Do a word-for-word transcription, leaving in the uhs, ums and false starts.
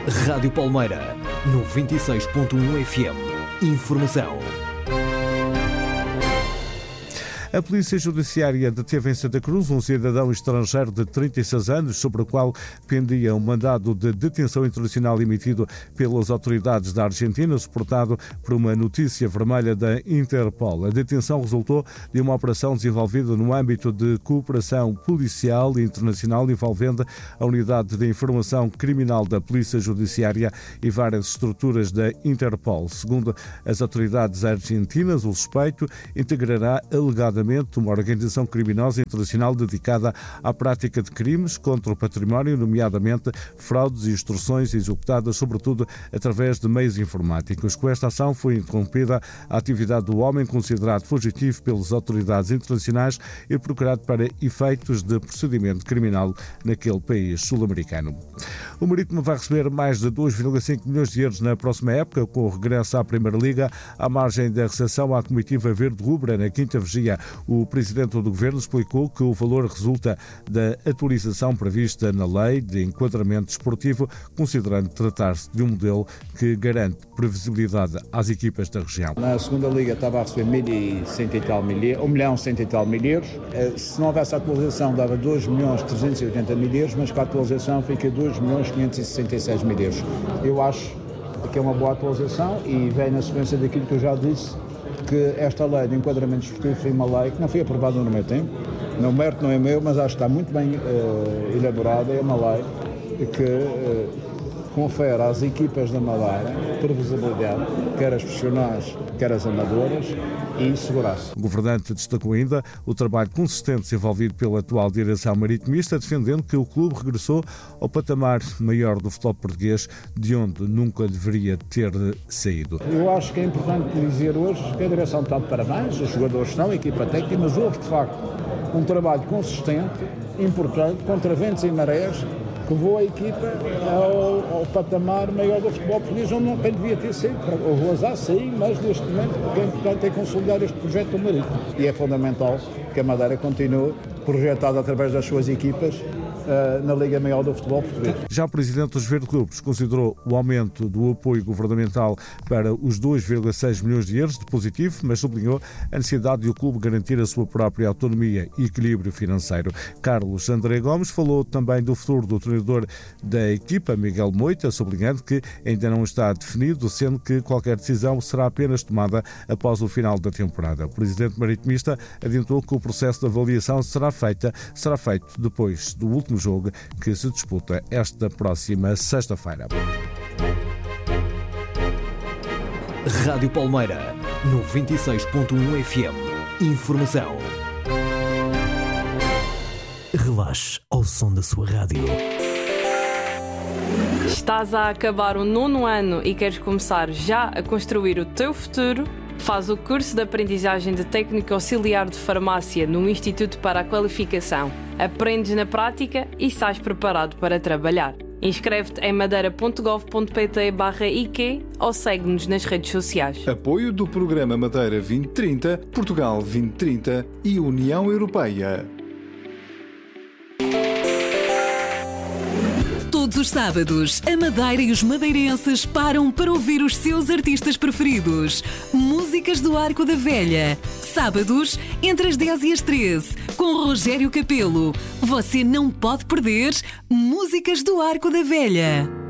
Rádio Palmeira, noventa e seis ponto um F M. Informação. A Polícia Judiciária deteve em Santa Cruz um cidadão estrangeiro de trinta e seis anos, sobre o qual pendia um mandado de detenção internacional emitido pelas autoridades da Argentina, suportado por uma notícia vermelha da Interpol. A detenção resultou de uma operação desenvolvida no âmbito de cooperação policial internacional envolvendo a Unidade de Informação Criminal da Polícia Judiciária e várias estruturas da Interpol. Segundo as autoridades argentinas, o suspeito integrará alegadamente uma organização criminosa internacional dedicada à prática de crimes contra o património, nomeadamente fraudes e extorsões executadas sobretudo através de meios informáticos. Com esta ação foi interrompida a atividade do homem, considerado fugitivo pelas autoridades internacionais e procurado para efeitos de procedimento criminal naquele país sul-americano. O Marítimo vai receber mais de dois vírgula cinco milhões de euros na próxima época, com o regresso à Primeira Liga, à margem da recepção à comitiva verde-rubra na quinta vigia. O Presidente do Governo explicou que o valor resulta da atualização prevista na Lei de Enquadramento Desportivo, considerando tratar-se de um modelo que garante previsibilidade às equipas da região. Na segunda Liga estava a receber mil e cento e tal mil euros, um milhão cento e tal mil euros. Se não houvesse atualização dava dois milhões trezentos e oitenta mil euros, mas com a atualização fica dois milhões quinhentos e sessenta e seis mil euros. Eu acho que é uma boa atualização e vem na sequência daquilo que eu já disse, que esta lei de enquadramento desportivo foi uma lei que não foi aprovada no meu tempo. O mérito não é meu, mas acho que está muito bem uh, elaborada. É uma lei que uh, confere às equipas da Madeira previsibilidade, quer as profissionais, quer as amadoras, e segurança. O governante destacou ainda o trabalho consistente desenvolvido pela atual direção maritimista, defendendo que o clube regressou ao patamar maior do futebol português, de onde nunca deveria ter saído. Eu acho que é importante dizer hoje que a direção está de parabéns, os jogadores estão, a equipa técnica, mas houve de facto um trabalho consistente, importante, contra ventos e marés, que levou a equipa ao, ao patamar maior do futebol português, onde não devia ter sido. Houve azar, sim, mas neste momento o que é importante é consolidar este projeto do Marítimo. E é fundamental que a Madeira continue projetada através das suas equipas uh, na Liga Maior do Futebol Português. Já o Presidente dos Verde Clubes considerou o aumento do apoio governamental para os dois vírgula seis milhões de euros de positivo, mas sublinhou a necessidade de o clube garantir a sua própria autonomia e equilíbrio financeiro. Carlos André Gomes falou também do futuro do treinador da equipa, Miguel Moita, sublinhando que ainda não está definido, sendo que qualquer decisão será apenas tomada após o final da temporada. O Presidente maritimista adiantou que o processo de avaliação será feita, será feito depois do último jogo que se disputa esta próxima sexta-feira. Rádio Palmeira, noventa e seis ponto um F M. Informação. Relaxe ao som da sua rádio. Estás a acabar o nono ano e queres começar já a construir o teu futuro? Faz o curso de aprendizagem de técnico auxiliar de farmácia no Instituto para a Qualificação. Aprendes na prática e sais preparado para trabalhar. Inscreve-te em madeira ponto gov ponto pt barra I Q ou segue-nos nas redes sociais. Apoio do Programa Madeira vinte trinta, Portugal vinte trinta e União Europeia. Todos os sábados, a Madeira e os madeirenses param para ouvir os seus artistas preferidos. Músicas do Arco da Velha. Sábados, entre as dez e as treze, com Rogério Capelo. Você não pode perder Músicas do Arco da Velha.